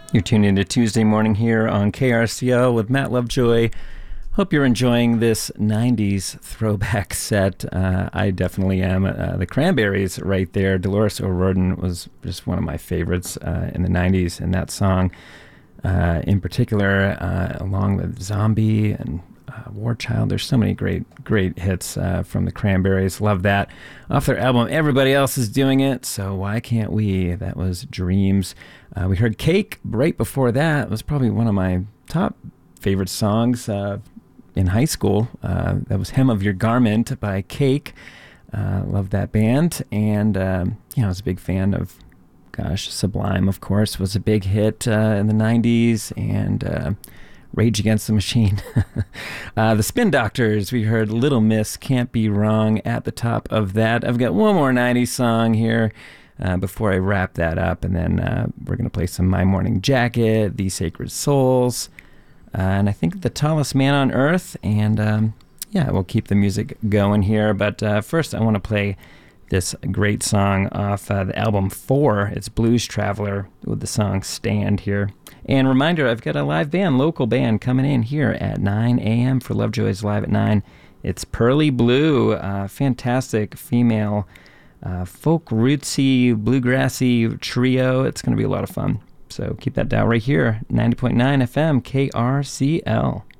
You're tuned into Tuesday morning here on KRCL with Matt Lovejoy. Hope you're enjoying this 90s throwback set. I definitely am. The Cranberries right there. Dolores O'Riordan was just one of my favorites in the 90s, and that song in particular, along with Zombie and War Child. There's so many great hits from the Cranberries. Love that. Off their album, Everybody Else Is Doing It, so why can't we? That was Dreams. We heard Cake right before that. It was probably one of my top favorite songs in high school. That was Hem of Your Garment by Cake. Love that band. And, I was a big fan of, Sublime, of course, was a big hit in the 90s. And Rage Against the Machine. The Spin Doctors, we heard Little Miss Can't Be Wrong at the top of that. I've got one more 90s song here before I wrap that up, and then we're going to play some My Morning Jacket, The Sacred Souls, and I think The Tallest Man on Earth, and we'll keep the music going here, but first I want to play this great song off the album 4. It's Blues Traveler with the song Stand here. And reminder, I've got a live band, local band, coming in here at 9 a.m. for Lovejoy's Live at 9. It's Pearly Blue, fantastic female folk rootsy, bluegrassy trio. It's going to be a lot of fun. So keep that dial right here, 90.9 FM, KRCL.